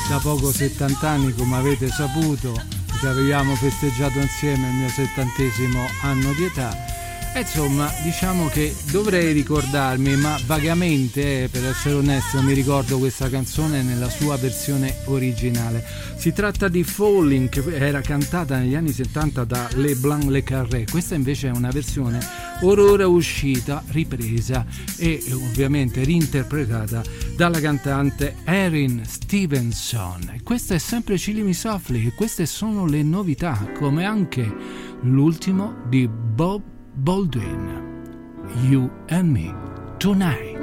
da poco 70 anni, come avete saputo, che avevamo festeggiato insieme il mio 70° anno di età. E insomma, diciamo che dovrei ricordarmi, ma vagamente, per essere onesto, mi ricordo questa canzone nella sua versione originale. Si tratta di Falling, che era cantata negli anni 70 da Les Blancs Le Carré. Questa invece è una versione ora uscita, ripresa e ovviamente reinterpretata dalla cantante Erin Stevenson. E questa è sempre Chilling Me Softly, e queste sono le novità, come anche l'ultimo di Bob Baldwin, You and Me Tonight.